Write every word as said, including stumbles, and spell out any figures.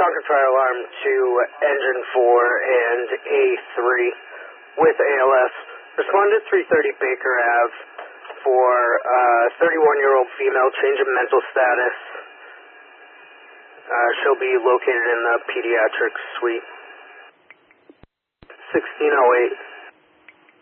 Concord Fire Alarm to Engine four and A three with A L S. Respond to three thirty Baker Ave for uh, thirty-one-year-old female, change of mental status. Uh, she'll be located in the pediatric suite. sixteen oh eight.